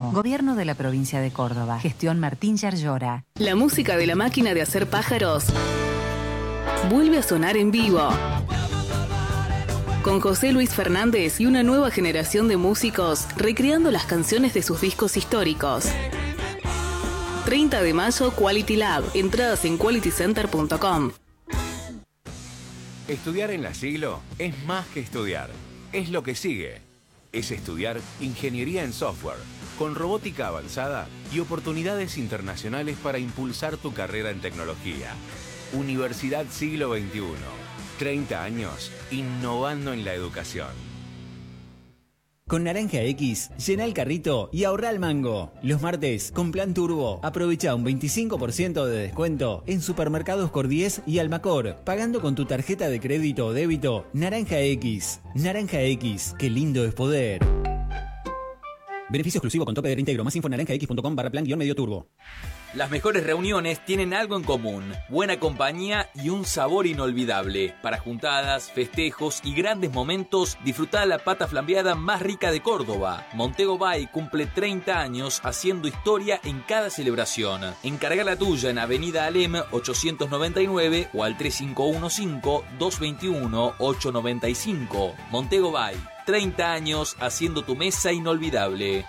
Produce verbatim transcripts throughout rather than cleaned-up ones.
turismo. Gobierno de la provincia de Córdoba. Gestión Martín Yarlora. La música de la máquina de hacer pájaros vuelve a sonar en vivo. Con José Luis Fernández y una nueva generación de músicos recreando las canciones de sus discos históricos. treinta de mayo, Quality Lab. Entradas en quality center punto com. Estudiar en la Siglo es más que estudiar. Es lo que sigue. Es estudiar ingeniería en software, con robótica avanzada y oportunidades internacionales para impulsar tu carrera en tecnología. Universidad Siglo veintiuno. treinta años innovando en la educación. Con Naranja X, llena el carrito y ahorra el mango. Los martes, con Plan Turbo, aprovecha un veinticinco por ciento de descuento en Supermercados Cordies y Almacor, pagando con tu tarjeta de crédito o débito Naranja X. Naranja X, qué lindo es poder. Beneficio exclusivo con tope de reintegro. Más info en naranja x punto com barra plan guión medio turbo. Las mejores reuniones tienen algo en común: buena compañía y un sabor inolvidable. Para juntadas, festejos y grandes momentos, disfrutá la pata flambeada más rica de Córdoba. Montego Bay cumple treinta años haciendo historia en cada celebración. Encarga la tuya en Avenida Alem ochocientos noventa y nueve o al tres cinco uno cinco, dos dos uno, ocho nueve cinco. Montego Bay, treinta años haciendo tu mesa inolvidable.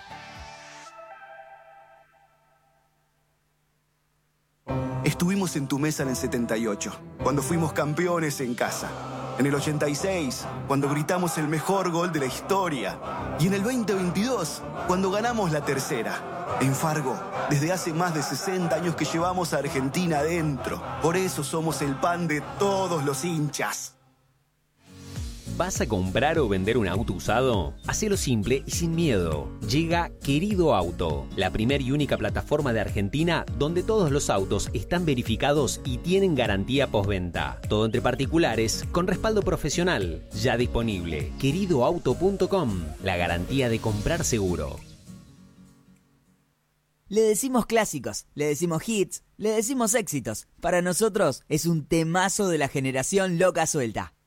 Estuvimos en tu mesa en el setenta y ocho, cuando fuimos campeones en casa. En el ochenta y seis, cuando gritamos el mejor gol de la historia. Y en el veinte veintidós, cuando ganamos la tercera. En Fargo, desde hace más de sesenta años que llevamos a Argentina adentro. Por eso somos el pan de todos los hinchas. ¿Vas a comprar o vender un auto usado? Hacelo simple y sin miedo. Llega Querido Auto, la primera y única plataforma de Argentina donde todos los autos están verificados y tienen garantía postventa. Todo entre particulares, con respaldo profesional. Ya disponible. querido auto punto com, la garantía de comprar seguro. Le decimos clásicos, le decimos hits, le decimos éxitos. Para nosotros es un temazo de la generación loca suelta.